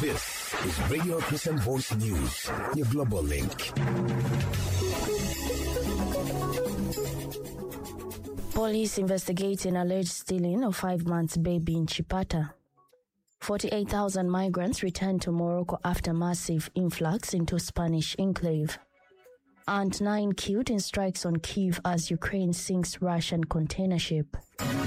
This is Radio Christian Voice News, your global link. Police investigating alleged stealing of 5-month baby in Chipata. 48,000 migrants returned to Morocco after massive influx into Spanish enclave. And 9 killed in strikes on Kyiv as Ukraine sinks Russian container ship.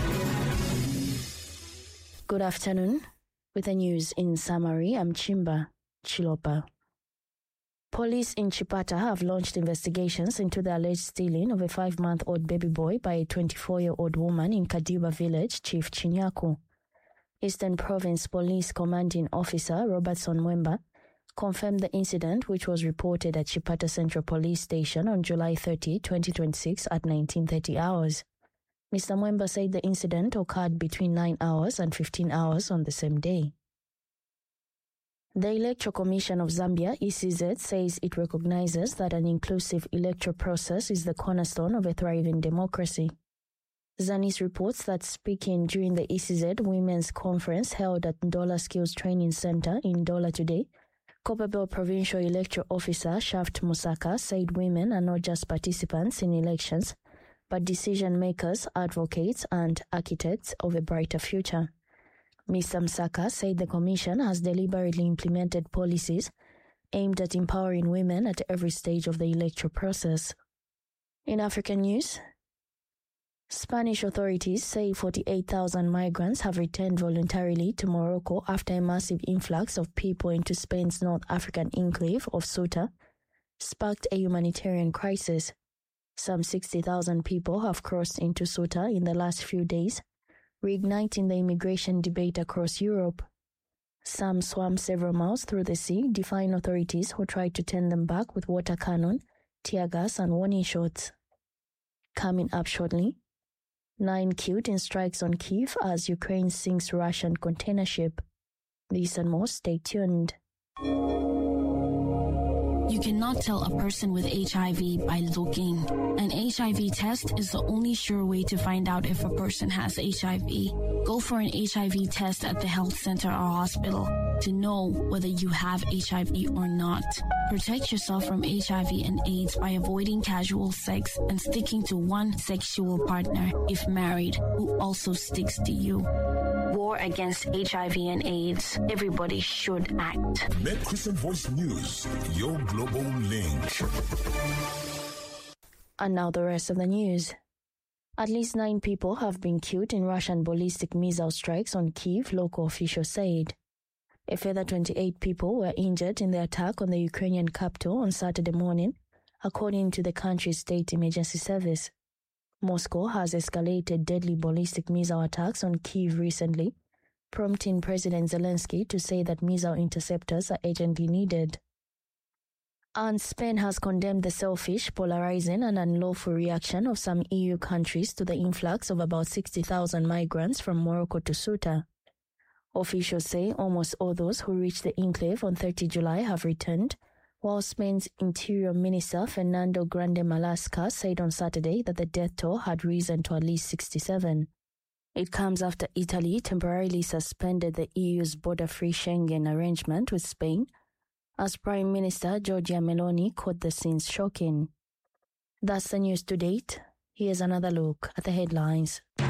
Good afternoon. With the news in summary, I'm Chimba Chilopa. Police in Chipata have launched investigations into the alleged stealing of a 5-month-old baby boy by a 24-year-old woman in Kadiba village, Chief Chinyaku. Eastern Province Police Commanding Officer Robertson Mwemba confirmed the incident, which was reported at Chipata Central Police Station on July 30, 2026 at 19:30 hours. Mr. Mwemba said the incident occurred between 9 hours and 15 hours on the same day. The Electoral Commission of Zambia, ECZ, says it recognizes that an inclusive electoral process is the cornerstone of a thriving democracy. Zanis reports that speaking during the ECZ Women's Conference held at Ndola Skills Training Center in Ndola today, Copperbelt Provincial Electoral Officer Shaft Musaka said women are not just participants in elections, but decision makers, advocates, and architects of a brighter future. Mr. Musaka said the Commission has deliberately implemented policies aimed at empowering women at every stage of the electoral process. In African news, Spanish authorities say 48,000 migrants have returned voluntarily to Morocco after a massive influx of people into Spain's North African enclave of Ceuta sparked a humanitarian crisis. Some 60,000 people have crossed into Ceuta in the last few days, reigniting the immigration debate across Europe. Some swam several miles through the sea, defying authorities who tried to turn them back with water cannon, tear gas, and warning shots. Coming up shortly, 9 killed in strikes on Kyiv as Ukraine sinks Russian container ship. This and more, stay tuned. You cannot tell a person with HIV by looking. An HIV test is the only sure way to find out if a person has HIV. Go for an HIV test at the health center or hospital to know whether you have HIV or not. Protect yourself from HIV and AIDS by avoiding casual sex and sticking to one sexual partner, if married, who also sticks to you. War against HIV and AIDS. Everybody should act. Make Christian Voice News your global link. And now the rest of the news. At least 9 people have been killed in Russian ballistic missile strikes on Kyiv, local officials said. A further 28 people were injured in the attack on the Ukrainian capital on Saturday morning, according to the country's state emergency service. Moscow has escalated deadly ballistic missile attacks on Kyiv recently, prompting President Zelensky to say that missile interceptors are urgently needed. And Spain has condemned the selfish, polarizing, and unlawful reaction of some EU countries to the influx of about 60,000 migrants from Morocco to Ceuta. Officials say almost all those who reached the enclave on 30 July have returned, while Spain's Interior Minister Fernando Grande Marlaska said on Saturday that the death toll had risen to at least 67. It comes after Italy temporarily suspended the EU's border-free Schengen arrangement with Spain, as Prime Minister Giorgia Meloni called the scenes shocking. That's the news to date. Here's another look at the headlines.